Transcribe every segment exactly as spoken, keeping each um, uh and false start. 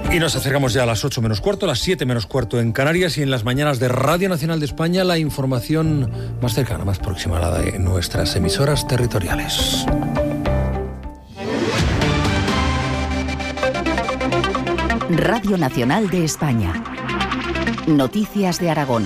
Y nos acercamos ya a las ocho menos cuarto, las siete menos cuarto en Canarias, y en las mañanas de Radio Nacional de España la información más cercana, más próxima a la de nuestras emisoras territoriales. Radio Nacional de España. Noticias de Aragón.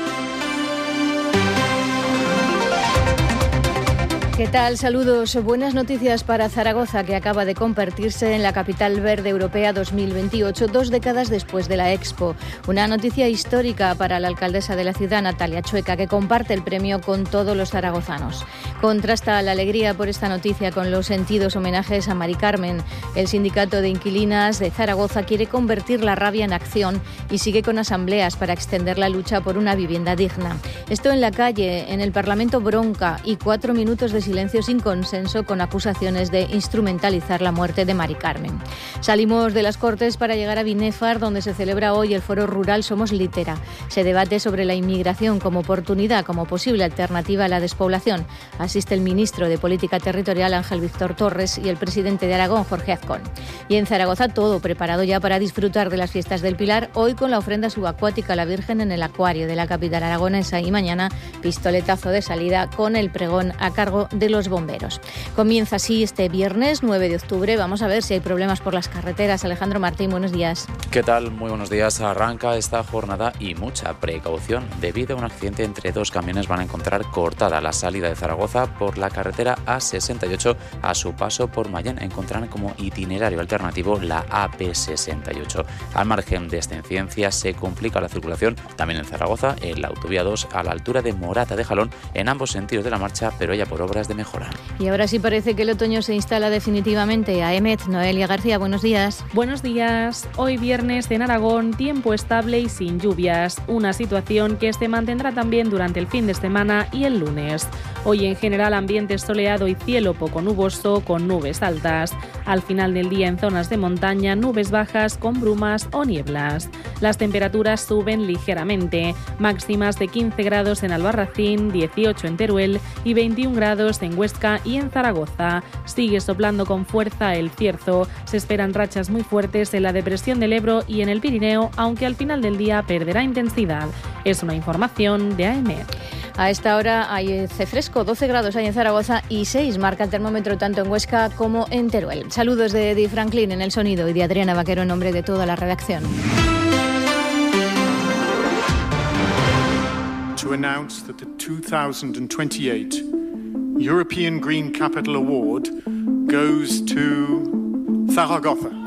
¿Qué tal? Saludos. Buenas noticias para Zaragoza, que acaba de convertirse en la capital verde europea dos mil veintiocho, dos décadas después de la Expo. Una noticia histórica para la alcaldesa de la ciudad, Natalia Chueca, que comparte el premio con todos los zaragozanos. Contrasta la alegría por esta noticia con los sentidos homenajes a Mari Carmen. El sindicato de inquilinas de Zaragoza quiere convertir la rabia en acción y sigue con asambleas para extender la lucha por una vivienda digna. Esto en la calle, en el Parlamento bronca y cuatro minutos de silencio sin consenso con acusaciones de instrumentalizar la muerte de Mari Carmen. Salimos de las Cortes para llegar a Binéfar, donde se celebra hoy el foro rural Somos Litera. Se debate sobre la inmigración como oportunidad, como posible alternativa a la despoblación. Asiste el ministro de Política Territorial, Ángel Víctor Torres, y el presidente de Aragón, Jorge Azcón. Y en Zaragoza todo preparado ya para disfrutar de las fiestas del Pilar, hoy con la ofrenda subacuática a la Virgen en el acuario de la capital aragonesa, y mañana pistoletazo de salida con el pregón a cargo de los bomberos. Comienza así este viernes nueve de octubre. Vamos a ver si hay problemas por las carreteras. Alejandro Martín, buenos días. ¿Qué tal? Muy buenos días. Arranca esta jornada y mucha precaución. Debido a un accidente entre dos camiones, van a encontrar cortada la salida de Zaragoza por la carretera A sesenta y ocho a su paso por Mayén. Encontrarán como itinerario alternativo la A P sesenta y ocho. Al margen de esta incidencia, se complica la circulación también en Zaragoza, en la autovía dos, a la altura de Morata de Jalón, en ambos sentidos de la marcha, pero ya por obras de mejora. Y ahora sí parece que el otoño se instala definitivamente. A EMET, Noelia García, buenos días. Buenos días. Hoy viernes en Aragón, tiempo estable y sin lluvias. Una situación que se mantendrá también durante el fin de semana y el lunes. Hoy en general ambiente soleado y cielo poco nuboso con nubes altas. Al final del día en zonas de montaña, nubes bajas con brumas o nieblas. Las temperaturas suben ligeramente. Máximas de quince grados en Albarracín, dieciocho en Teruel y veintiún grados en Huesca y en Zaragoza. Sigue soplando con fuerza el cierzo. Se esperan rachas muy fuertes en la depresión del Ebro y en el Pirineo, aunque al final del día perderá intensidad. Es una información de A M E. A esta hora hay fresco, doce grados hay en Zaragoza y seis marca el termómetro tanto en Huesca como en Teruel. Saludos de Eddie Franklin en el sonido y de Adriana Vaquero en nombre de toda la redacción. To announce that the two thousand twenty-eight European Green Capital Award goes to Zaragoza.